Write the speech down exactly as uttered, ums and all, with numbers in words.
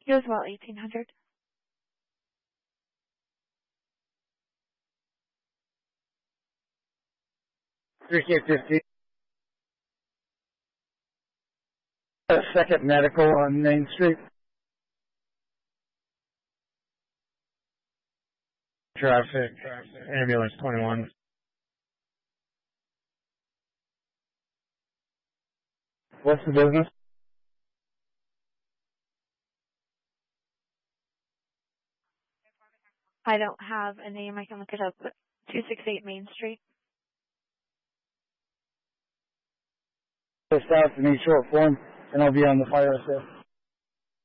You as well, eighteen hundred. three K fifty. Second medical on Main Street. Traffic, ambulance twenty-one. What's the business? I don't have a name. I can look it up. two sixty-eight Main Street. Just out to me short form, and I'll be on the fire assist.